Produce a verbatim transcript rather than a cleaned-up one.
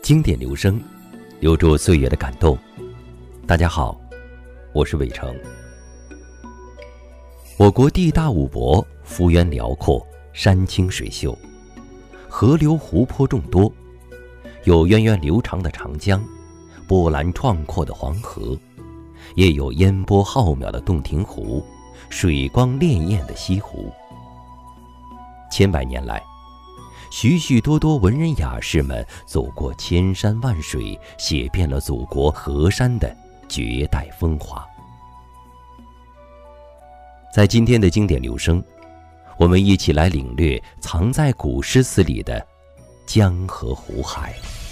经典留声，留住岁月的感动。大家好，我是伟成。我国地大物博，幅员辽阔，山清水秀，河流湖泊众多，有源远流长的长江，波澜壮阔的黄河，也有烟波浩渺的洞庭湖，水光潋滟的西湖。千百年来，许许多多文人雅士们走过千山万水，写遍了祖国河山的绝代风华。在今天的经典留声，我们一起来领略藏在古诗词里的江河湖海。